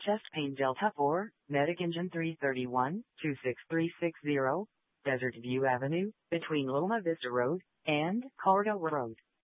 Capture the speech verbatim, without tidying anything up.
Chest Pain Delta four, Medic Engine three thirty-one, two six three six zero, Desert View Avenue, between Loma Vista Road and Cordova Road.